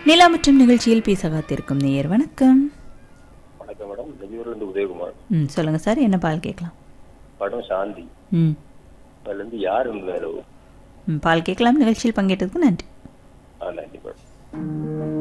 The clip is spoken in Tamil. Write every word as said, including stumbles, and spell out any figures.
நிலா மற்றும் நிகழ்ச்சியில் பேச காத்திருக்கும் நேயர் வணக்கம். வணக்கம் மேடம், நெய்யூர்ல இருந்து உதயகுமார். ம் சொல்லுங்க சார், என்ன பால் கேட்கலாம்? படம் சாந்தி. ம் அதுல இருந்து யார் வேற ம் பால் கேட்கலாம். நிகழ்ச்சியில் பங்கேற்றதுக்கு நன்றி. நன்றி மேடம்.